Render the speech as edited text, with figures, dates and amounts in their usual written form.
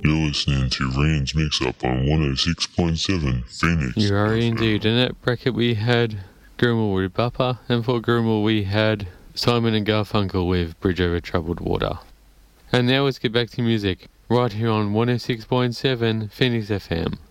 You're listening to Rand's Mix-Up on 106.7 Phoenix. You are indeed. In that bracket we had Grimble with Bupper, and for Grimble we had Simon and Garfunkel with Bridge Over Troubled Water. And now let's get back to music, right here on 106.7 Phoenix FM.